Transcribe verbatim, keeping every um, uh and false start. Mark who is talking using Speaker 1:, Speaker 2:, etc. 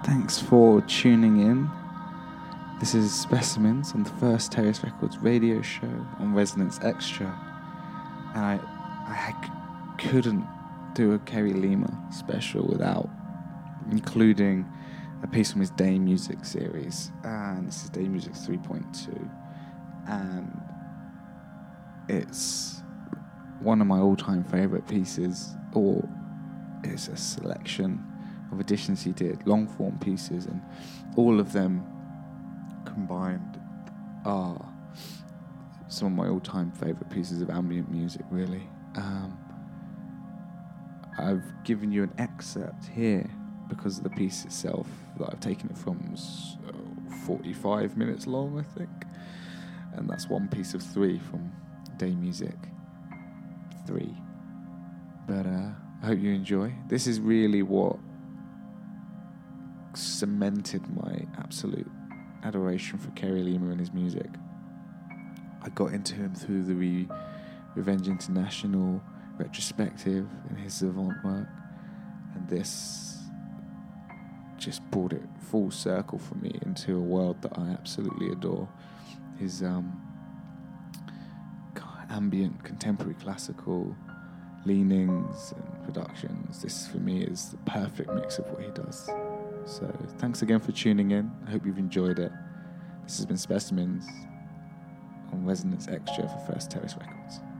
Speaker 1: Thanks for tuning in. This is Specimens on the First Terrace Records radio show on Resonance Extra. And I, I c- couldn't do a Kerry Lima special without including a piece from his Day Music series. And this is Day Music three point two. And it's one of my all-time favourite pieces, or it's a selection of editions he did, long-form pieces, and all of them combined are some of my all-time favourite pieces of ambient music, really. Um, I've given you an excerpt here because the piece itself that I've taken it from is uh, forty-five minutes long, I think. And that's one piece of three from Day Music three. But uh, I hope you enjoy. This is really what cemented my absolute adoration for Kerry Lima and his music. I got into him through the Re- Revenge International retrospective and his Savant work, and this just brought it full circle for me into a world that I absolutely adore. His um, ambient, contemporary, classical leanings and productions. This for me is the perfect mix of what he does. So thanks again for tuning in. I hope you've enjoyed it. This has been Specimens on Resonance Extra for First Terrace Records.